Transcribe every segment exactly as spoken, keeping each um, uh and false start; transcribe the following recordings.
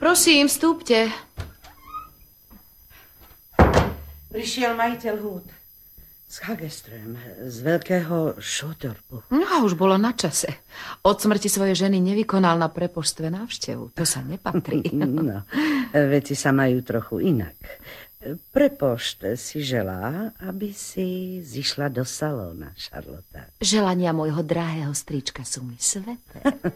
Prosím, vstúpte. Prišiel majiteľ Hút z Hageström, z veľkého Šotorpu. No a už bolo na čase. Od smrti svojej ženy nevykonal na prepoštve návštevu. To sa nepatrí. No, veci sa majú trochu inak. Prepošt si želá, aby si zišla do salóna, Charlotta. Želania môjho drahého strička sú mi sveté.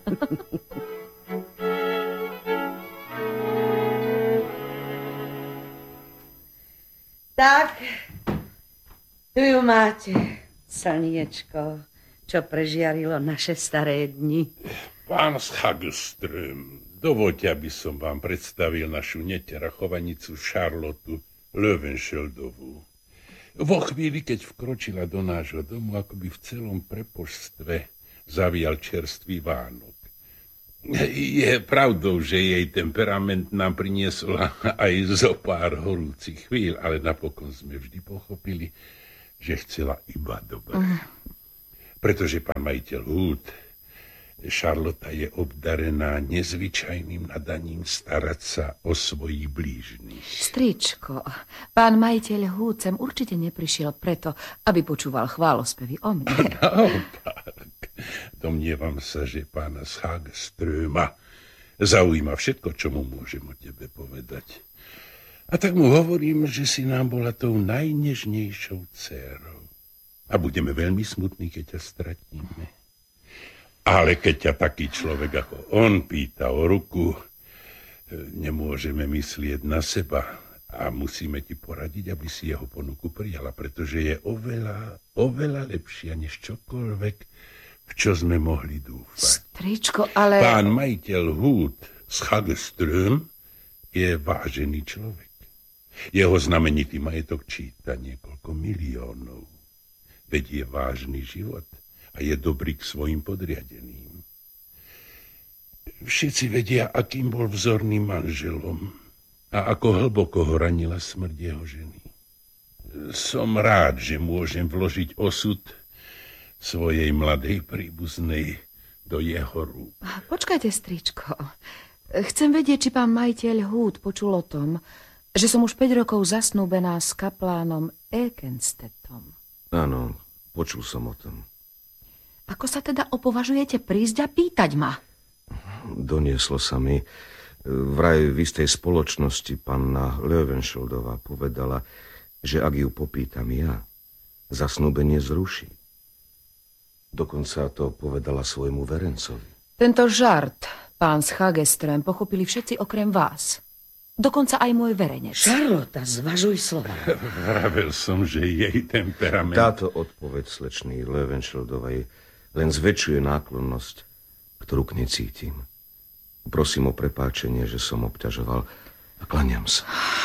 Tak, tu ju máte, slniečko, čo prežiarilo naše staré dni. Pán Hageström, dovoľte, aby som vám predstavil našu neterachovanicu Charlottu Löwenschildovú. Vo chvíli, keď vkročila do nášho domu, akoby v celom prepoštstve zavial čerstvý Vánok. Je pravdou, že jej temperament nám priniesol aj zo pár horúcich chvíľ, ale napokon sme vždy pochopili, že chcela iba dobre. Pretože pán majiteľ Hút, Charlotta je obdarená nezvyčajným nadaním starať sa o svojich blížnych. Stričko, pán majiteľ Hút sem určite neprišiel preto, aby počúval chválospevy o mne. Naopak, domnievam sa, že pána z Hageströma zaujíma všetko, čo mu môžem o tebe povedať. A tak mu hovorím, že si nám bola tou najnežnejšou dcérou. A budeme veľmi smutní, keď ťa stratíme. Ale keď ťa taký človek ako on pýta o ruku, nemôžeme myslieť na seba a musíme ti poradiť, aby si jeho ponuku prijala, pretože je oveľa, oveľa lepšia než čokoľvek, v čo sme mohli dúfať. Stričko, ale... Pán majiteľ Hút z Hageström je vážený človek. Jeho znamenitý majetok číta niekoľko miliónov. Veď je vážny život a je dobrý k svojim podriadeným. Všetci vedia, akým bol vzorným manželom a ako hlboko ho ranila smrť jeho ženy. Som rád, že môžem vložiť osud svojej mladej príbuznej do jeho rúk. Počkajte, stričko. Chcem vedieť, či pán majiteľ Hút počul o tom, že som už päť rokov zasnúbená s kaplánom Ekenstedtom. Áno, počul som o tom. Ako sa teda opovažujete prísť a pýtať ma? Donieslo sa mi. Vraj v istej spoločnosti panna Löwenschildová povedala, že ak ju popýtam ja, zasnúbenie zruší. Dokonca to povedala svojmu verencovi. Tento žart, pán z Hageström, pochopili všetci okrem vás. Dokonca aj môj verenec. Charlotta, zvažuj slova. Vravel som, že jej temperament... Táto odpoveď slečny Löwenschildovej len zväčšuje náklonnosť, ktorú k nej cítim. Prosím o prepáčenie, že som obťažoval a klaniam sa.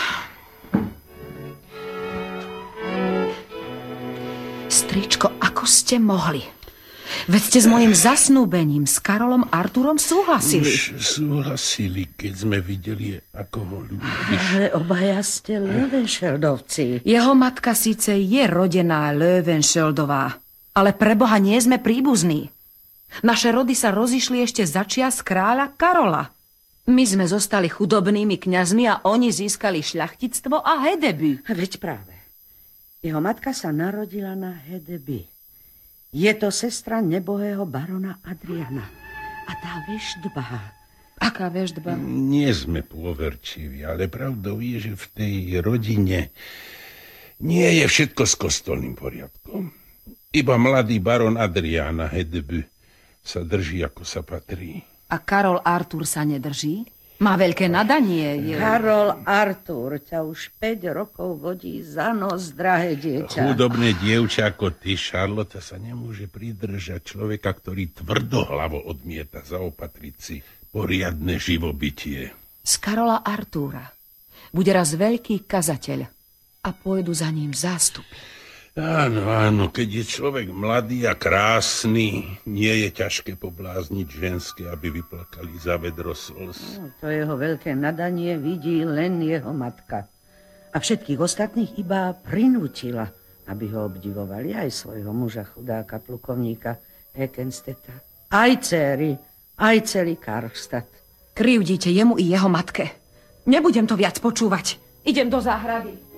Stričko, ako ste mohli? Veď ste s mojim zasnúbením s Karolom Arturom súhlasili. Už súhlasili, keď sme videli, ako ho ľúbiš. Ale obaja ste Löwenschildovci. Jeho matka síce je rodená Löwenschildová, ale pre Boha nie sme príbuzní. Naše rody sa rozišli ešte za čias kráľa Karola. My sme zostali chudobnými kňazmi a oni získali šľachtictvo a Hedeby. Veď práve. Jeho matka sa narodila na Hedeby. Je to sestra nebohého barona Adriana. A tá veštba... Aká veštba? Nie sme pôverčiví, ale pravdou je, že v tej rodine nie je všetko s kostolným poriadkom. Iba mladý baron Adriana Hedeby sa drží, ako sa patrí. A Karol Artur sa nedrží? Má veľké nadanie. Je... Karol Artur ťa už päť rokov vodí za nos, drahé dieťa. Chudobné dievča ako ty, Charlotta, sa nemôže pridržať človeka, ktorý tvrdohlavo odmieta zaopatriť si poriadne živobytie. Z Karola Artúra bude raz veľký kazateľ a pôjdu za ním zástupy. Áno, áno, keď je človek mladý a krásny, nie je ťažké poblázniť ženské, aby vyplakali za vedro slz. No, to jeho veľké nadanie vidí len jeho matka. A všetkých ostatných iba prinútila, aby ho obdivovali, aj svojho muža, chudáka plukovníka Ekenstedta. Aj dcéry, aj celý Karlstad. Krivdíte jemu i jeho matke. Nebudem to viac počúvať. Idem do záhrady.